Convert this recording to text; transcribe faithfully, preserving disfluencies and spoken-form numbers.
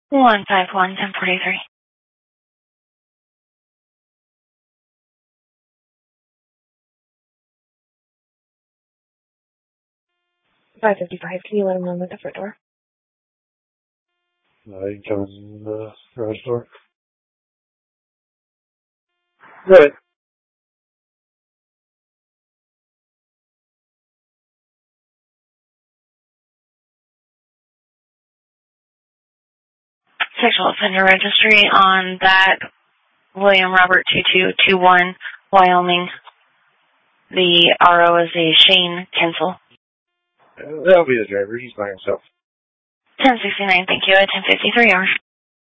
one five one, ten forty-three. five fifty-five, can you let him know at the front door? Uh, you can come in the garage door. Good. Sexual offender registry on that William Robert two two two one, Wyoming. The R O is a Shane Kensel. Uh, that'll be the driver. He's by himself. ten sixty-nine, thank you, at ten fifty-three hours.